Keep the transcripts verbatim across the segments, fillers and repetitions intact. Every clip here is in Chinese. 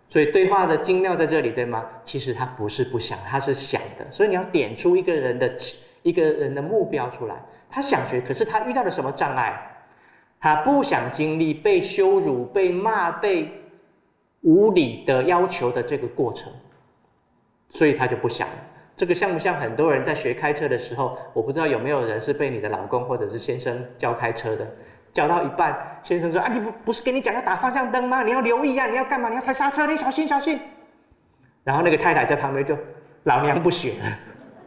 所以对话的精妙在这里，对吗？其实他不是不想，他是想的。所以你要点出一个人的一个人的目标出来。他想学，可是他遇到了什么障碍？他不想经历被羞辱、被骂、被无理的要求的这个过程，所以他就不想了。这个像不像很多人在学开车的时候？我不知道有没有人是被你的老公或者是先生教开车的，教到一半，先生说：“啊，你不不是跟你讲要打方向灯吗？你要留意啊，你要干嘛？你要踩刹车，你小心小心。”然后那个太太在旁边就：“老娘不学了，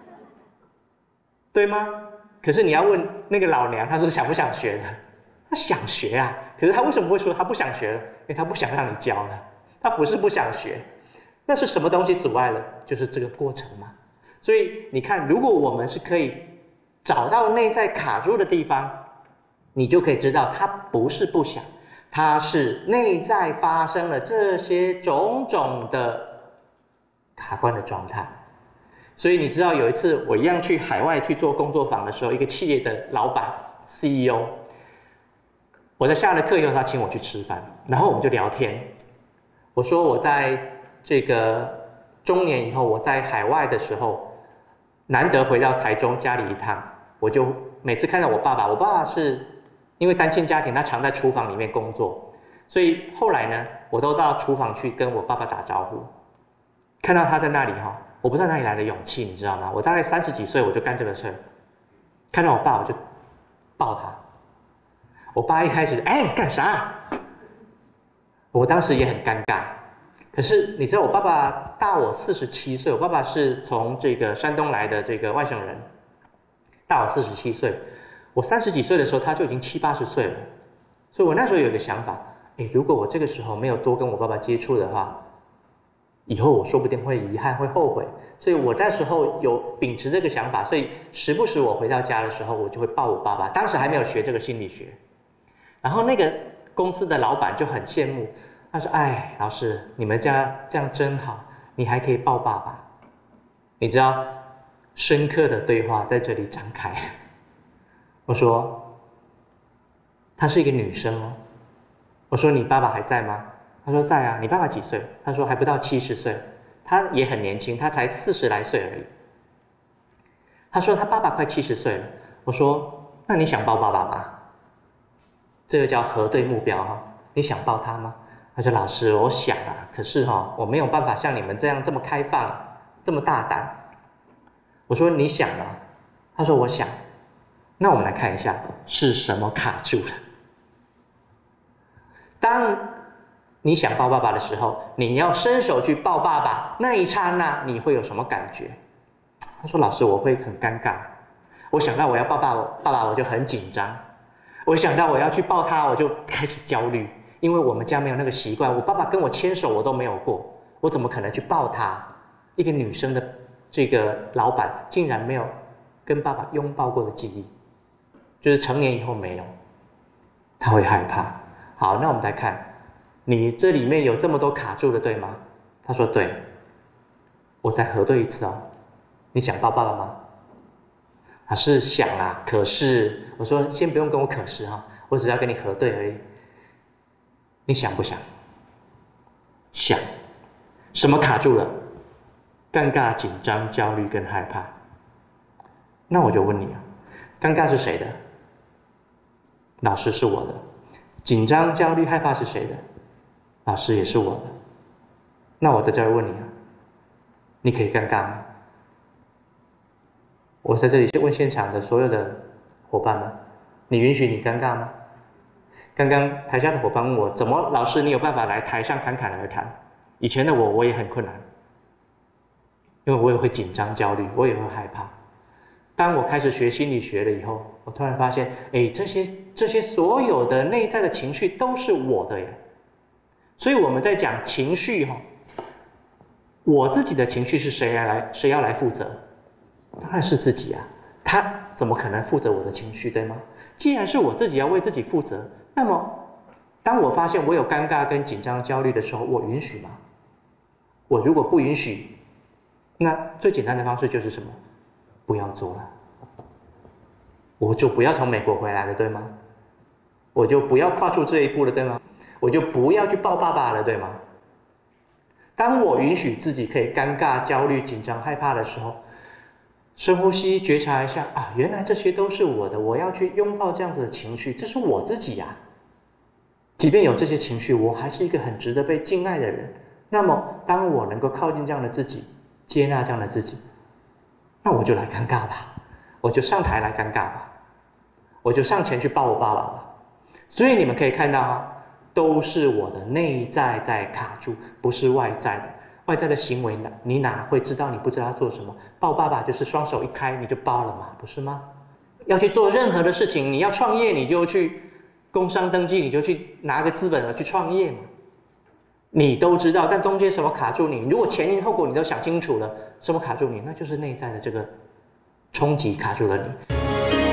对吗？”可是你要问那个老娘，她说想不想学的？她想学啊，可是她为什么会说她不想学了？因为她不想让你教了，她不是不想学，那是什么东西阻碍了？就是这个过程嘛。所以你看，如果我们是可以找到内在卡住的地方，你就可以知道，它不是不想，它是内在发生了这些种种的卡关的状态。所以你知道，有一次我一样去海外去做工作坊的时候，一个企业的老板 C E O， 我在下了课以后，他请我去吃饭，然后我们就聊天。我说我在这个中年以后，我在海外的时候。难得回到台中家里一趟，我就每次看到我爸爸，我爸爸是因为单亲家庭，他常在厨房里面工作，所以后来呢，我都到厨房去跟我爸爸打招呼。看到他在那里哈，我不知道哪里来的勇气，你知道吗？我大概三十几岁我就干这个事，看到我爸我就抱他。我爸一开始哎干啥？我当时也很尴尬。可是你知道，我爸爸大我四十七岁，我爸爸是从这个山东来的这个外省人，大我四十七岁。我三十几岁的时候，他就已经七八十岁了。所以我那时候有一个想法，哎，如果我这个时候没有多跟我爸爸接触的话，以后我说不定会遗憾，会后悔。所以我那时候有秉持这个想法，所以时不时我回到家的时候，我就会抱我爸爸。当时还没有学这个心理学，然后那个公司的老板就很羡慕。他说：“哎，老师，你们家这样真好，你还可以抱爸爸。”你知道，深刻的对话在这里展开。我说：“她是一个女生哦。”我说：“你爸爸还在吗？”他说：“在啊。”你爸爸几岁？他说：“还不到七十岁，他也很年轻，他才四十来岁而已。”他说：“他爸爸快七十岁了。”我说：“那你想抱爸爸吗？”这个叫核对目标哈，你想抱他吗？他说：“老师，我想啊，可是哈、哦，我没有办法像你们这样这么开放，这么大胆。”我说：“你想吗？”他说：“我想。”那我们来看一下是什么卡住了。当你想抱爸爸的时候，你要伸手去抱爸爸，那一刹那你会有什么感觉？他说：“老师，我会很尴尬。我想到我要抱爸爸爸，我就很紧张。我想到我要去抱他，我就开始焦虑。”因为我们家没有那个习惯，我爸爸跟我牵手我都没有过，我怎么可能去抱他？一个女生的这个老板竟然没有跟爸爸拥抱过的记忆，就是成年以后没有，他会害怕。好，那我们来看，你这里面有这么多卡住的，对吗？他说对。我再核对一次哦，你想抱爸爸吗？他是想啊，可是我说先不用跟我可是哈，我只要跟你核对而已。你想不想？想。什么卡住了？尴尬、紧张、焦虑跟害怕。那我就问你啊，尴尬是谁的？老师是我的。紧张、焦虑、害怕是谁的？老师也是我的。那我在这儿问你啊，你可以尴尬吗？我在这里问现场的所有的伙伴们，你允许你尴尬吗？刚刚台下的伙伴问我，怎么老师你有办法来台上侃侃而谈？以前的我，我也很困难，因为我也会紧张、焦虑，我也会害怕。当我开始学心理学了以后，我突然发现，哎，这些这些所有的内在的情绪都是我的耶。所以我们在讲情绪哈，我自己的情绪是谁来谁要来负责？当然是自己啊，他怎么可能负责我的情绪，对吗？既然是我自己要为自己负责，那么当我发现我有尴尬跟紧张焦虑的时候，我允许吗？我如果不允许，那最简单的方式就是什么？不要做了，我就不要从美国回来了，对吗？我就不要跨出这一步了，对吗？我就不要去抱爸爸了，对吗？ 当我允许自己可以尴尬、焦虑、紧张、害怕的时候，深呼吸，觉察一下啊，原来这些都是我的，我要去拥抱这样子的情绪，这是我自己呀、啊。即便有这些情绪，我还是一个很值得被敬爱的人。那么，当我能够靠近这样的自己，接纳这样的自己，那我就来尴尬吧，我就上台来尴尬吧，我就上前去抱我爸爸吧。所以你们可以看到啊，都是我的内在在卡住，不是外在的。外在的行为，你哪会知道你不知道要做什么？抱爸爸就是双手一开你就抱了嘛，不是吗？要去做任何的事情，你要创业你就去工商登记，你就去拿个资本额去创业嘛。你都知道，但中间什么卡住你？如果前因后果你都想清楚了，什么卡住你？那就是内在的这个冲击卡住了你。